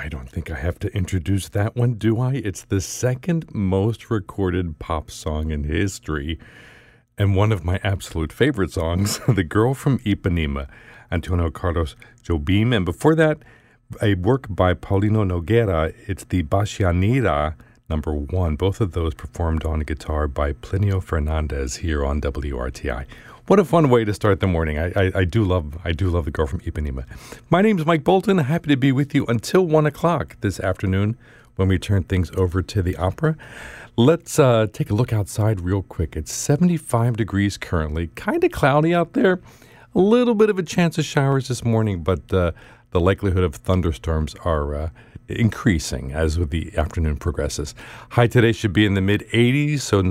I don't think I have to introduce that one, do I? It's the second most recorded pop song in history, and one of my absolute favorite songs, The Girl from Ipanema, Antonio Carlos Jobim. And before that, a work by Paulino Noguera. It's the Basianira #1. Both of those performed on guitar by Plinio Fernandez here on WRTI. What a fun way to start the morning. I do love The Girl from Ipanema. My name is Mike Bolton. Happy to be with you until 1 o'clock this afternoon when we turn things over to the opera. Let's take a look outside real quick. It's 75 degrees currently. Kind of cloudy out there. A little bit of a chance of showers this morning, but the likelihood of thunderstorms are increasing as the afternoon progresses. High today should be in the mid-80s, so